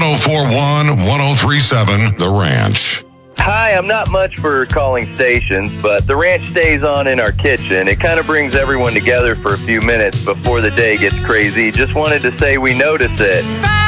1041 1037 The Ranch. Hi, I'm not much for calling stations, but the ranch stays on in our kitchen. It kind of brings everyone together for a few minutes before the day gets crazy. Just wanted to say we notice it.